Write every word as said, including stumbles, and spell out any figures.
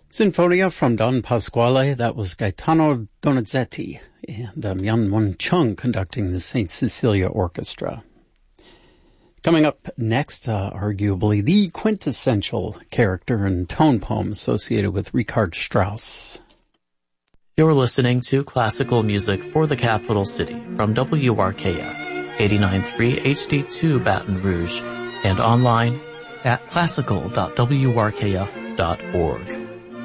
Sinfonia from Don Pasquale, that was Gaetano Donizetti, and um, Yan Mun Chung conducting the Saint Cecilia Orchestra. Coming up next, uh, arguably the quintessential character and tone poem associated with Richard Strauss. You're listening to classical music for the capital city from W R K F, eighty-nine point three H D two Baton Rouge, and online at classical dot w r k f dot org.